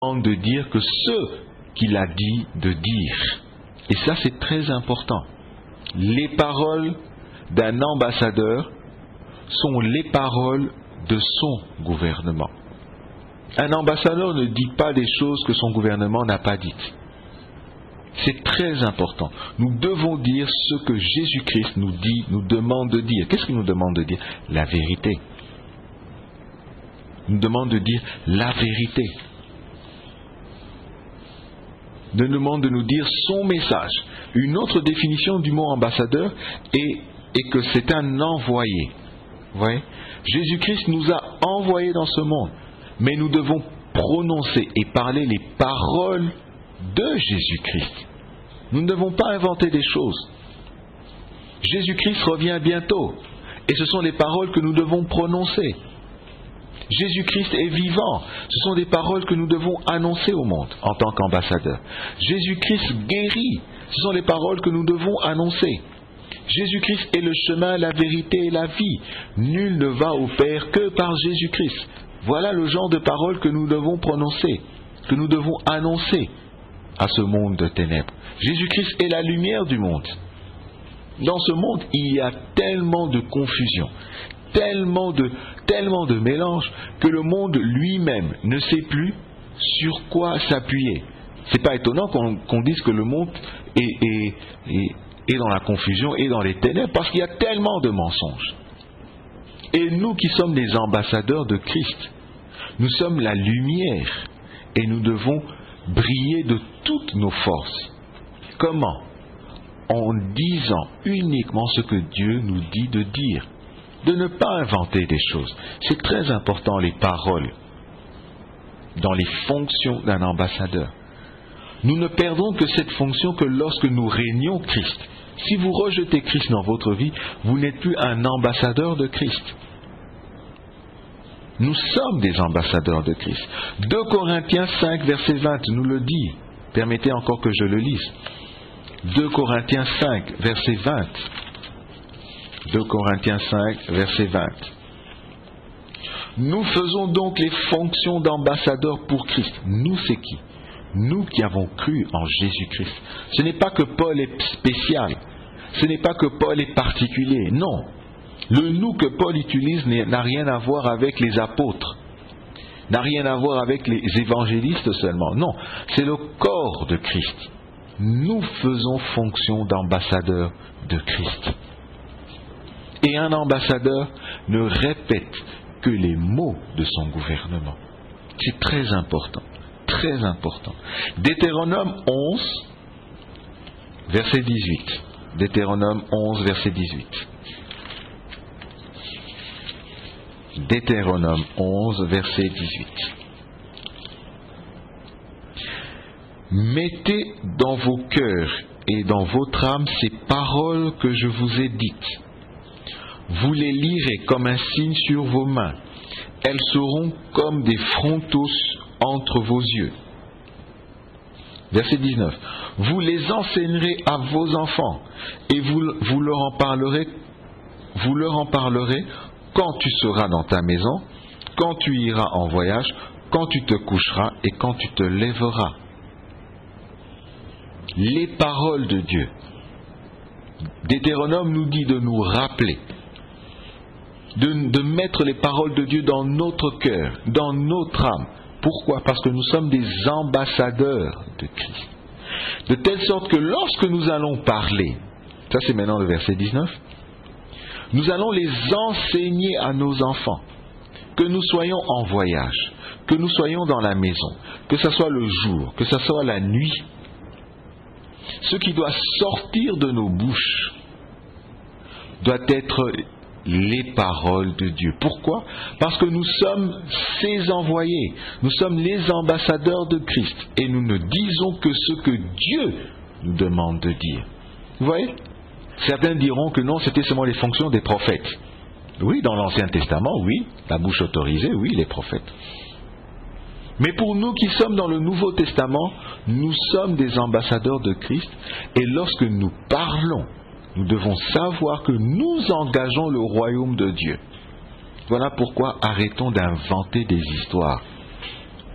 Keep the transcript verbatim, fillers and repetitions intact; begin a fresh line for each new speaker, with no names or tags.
de dire que ce qu'il a dit de dire. Et ça, c'est très important. Les paroles d'un ambassadeur sont les paroles de son gouvernement. Un ambassadeur ne dit pas des choses que son gouvernement n'a pas dites. C'est très important. Nous devons dire ce que Jésus-Christ nous dit, nous demande de dire. Qu'est-ce qu'il nous demande de dire? La vérité. Il nous demande de dire la vérité. Il nous demande de nous dire son message. Une autre définition du mot ambassadeur est, est que c'est un envoyé. Vous voyez? Jésus-Christ nous a envoyés dans ce monde, mais nous devons prononcer et parler les paroles de Jésus-Christ. Nous ne devons pas inventer des choses. Jésus-Christ revient bientôt, et ce sont les paroles que nous devons prononcer. Jésus-Christ est vivant. Ce sont des paroles que nous devons annoncer au monde en tant qu'ambassadeurs. Jésus-Christ guérit. Ce sont les paroles que nous devons annoncer. Jésus-Christ est le chemin, la vérité et la vie. Nul ne va au Père que par Jésus-Christ. Voilà le genre de paroles que nous devons prononcer, que nous devons annoncer à ce monde de ténèbres. Jésus-Christ est la lumière du monde. Dans ce monde, il y a tellement de confusion, tellement de, tellement de mélange, que le monde lui-même ne sait plus sur quoi s'appuyer. C'est pas étonnant qu'on, qu'on dise que le monde est, est, est, est dans la confusion et dans les ténèbres, parce qu'il y a tellement de mensonges. Et nous qui sommes les ambassadeurs de Christ, nous sommes la lumière, et nous devons briller de toutes nos forces. Comment? En disant uniquement ce que Dieu nous dit de dire. De ne pas inventer des choses. C'est très important, les paroles, dans les fonctions d'un ambassadeur. Nous ne perdons que cette fonction que lorsque nous régnons Christ. Si vous rejetez Christ dans votre vie, vous n'êtes plus un ambassadeur de Christ. Nous sommes des ambassadeurs de Christ. deux Corinthiens cinq, verset vingt, nous le dit. Permettez encore que je le lise. deux Corinthiens cinq, verset vingt. deux Corinthiens cinq, verset vingt. Nous faisons donc les fonctions d'ambassadeurs pour Christ. Nous, c'est qui? Nous qui avons cru en Jésus-Christ. Ce n'est pas que Paul est spécial. Ce n'est pas que Paul est particulier. Non. Le nous que Paul utilise n'a rien à voir avec les apôtres. N'a rien à voir avec les évangélistes seulement. Non. C'est le corps de Christ. Nous faisons fonction d'ambassadeurs de Christ. Et un ambassadeur ne répète que les mots de son gouvernement. C'est très important. Très important. Deutéronome onze, verset dix-huit. Deutéronome onze, verset dix-huit. Deutéronome onze, verset dix-huit. Mettez dans vos cœurs et dans votre âme ces paroles que je vous ai dites. Vous les lirez comme un signe sur vos mains. Elles seront comme des fronteaux entre vos yeux. Verset dix-neuf. Vous les enseignerez à vos enfants et vous, vous leur en parlerez, vous leur en parlerez quand tu seras dans ta maison, quand tu iras en voyage, quand tu te coucheras et quand tu te lèveras. Les paroles de Dieu. Deutéronome nous dit de nous rappeler, de, de mettre les paroles de Dieu dans notre cœur, dans notre âme. Pourquoi? Parce que nous sommes des ambassadeurs de Christ. De telle sorte que lorsque nous allons parler, ça c'est maintenant le verset dix-neuf, nous allons les enseigner à nos enfants, que nous soyons en voyage, que nous soyons dans la maison, que ce soit le jour, que ce soit la nuit. Ce qui doit sortir de nos bouches doit être les paroles de Dieu. Pourquoi? Parce que nous sommes ses envoyés. Nous sommes les ambassadeurs de Christ. Et nous ne disons que ce que Dieu nous demande de dire. Vous voyez? Certains diront que non, c'était seulement les fonctions des prophètes. Oui, dans l'Ancien Testament, oui. La bouche autorisée, oui, les prophètes. Mais pour nous qui sommes dans le Nouveau Testament, nous sommes des ambassadeurs de Christ. Et lorsque nous parlons, nous devons savoir que nous engageons le royaume de Dieu. Voilà pourquoi arrêtons d'inventer des histoires.